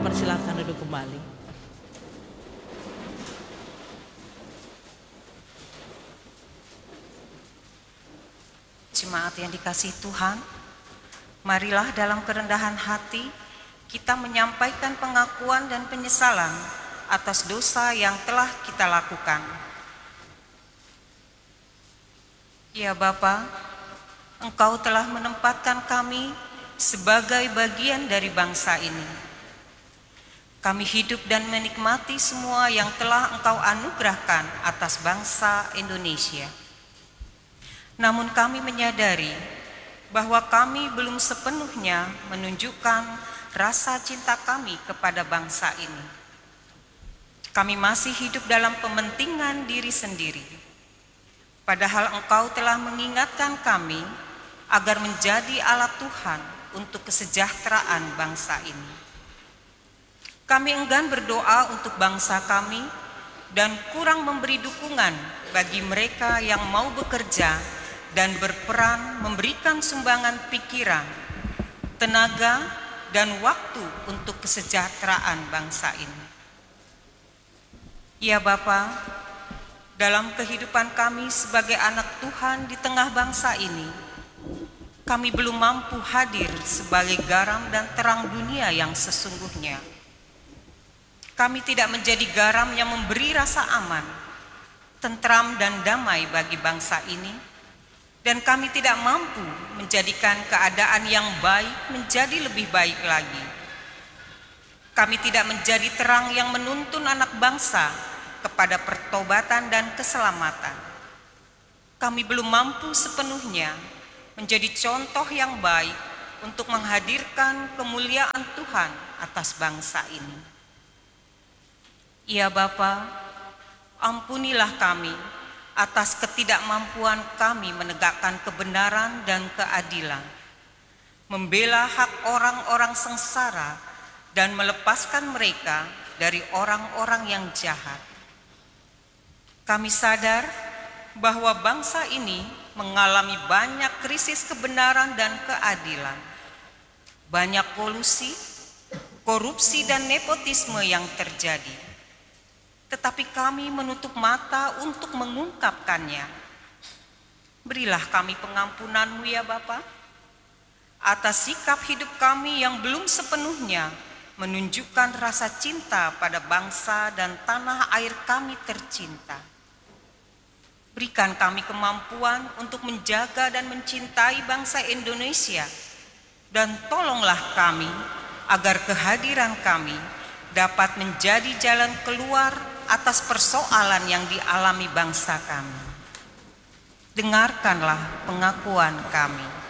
dipersilakan duduk kembali. Jemaat yang dikasihi Tuhan, marilah dalam kerendahan hati kita menyampaikan pengakuan dan penyesalan atas dosa yang telah kita lakukan. Ya Bapa, Engkau telah menempatkan kami sebagai bagian dari bangsa ini. Kami hidup dan menikmati semua yang telah Engkau anugerahkan atas bangsa Indonesia. Namun kami menyadari bahwa kami belum sepenuhnya menunjukkan rasa cinta kami kepada bangsa ini. Kami masih hidup dalam pementingan diri sendiri. Padahal Engkau telah mengingatkan kami agar menjadi alat Tuhan untuk kesejahteraan bangsa ini. Kami enggan berdoa untuk bangsa kami dan kurang memberi dukungan bagi mereka yang mau bekerja dan berperan memberikan sumbangan pikiran, tenaga, dan waktu untuk kesejahteraan bangsa ini. Ya Bapa, dalam kehidupan kami sebagai anak Tuhan di tengah bangsa ini, kami belum mampu hadir sebagai garam dan terang dunia yang sesungguhnya. Kami tidak menjadi garam yang memberi rasa aman, tentram dan damai bagi bangsa ini, dan kami tidak mampu menjadikan keadaan yang baik menjadi lebih baik lagi. Kami tidak menjadi terang yang menuntun anak bangsa kepada pertobatan dan keselamatan. Kami belum mampu sepenuhnya menjadi contoh yang baik untuk menghadirkan kemuliaan Tuhan atas bangsa ini. Ya Bapa, ampunilah kami atas ketidakmampuan kami menegakkan kebenaran dan keadilan, membela hak orang-orang sengsara, dan melepaskan mereka dari orang-orang yang jahat. Kami sadar bahwa bangsa ini mengalami banyak krisis kebenaran dan keadilan, banyak kolusi, korupsi, dan nepotisme yang terjadi. Tetapi kami menutup mata untuk mengungkapkannya. Berilah kami pengampunan-Mu ya Bapa, atas sikap hidup kami yang belum sepenuhnya menunjukkan rasa cinta pada bangsa dan tanah air kami tercinta. Berikan kami kemampuan untuk menjaga dan mencintai bangsa Indonesia, dan tolonglah kami agar kehadiran kami dapat menjadi jalan keluar atas persoalan yang dialami bangsa kami. Dengarkanlah pengakuan kami.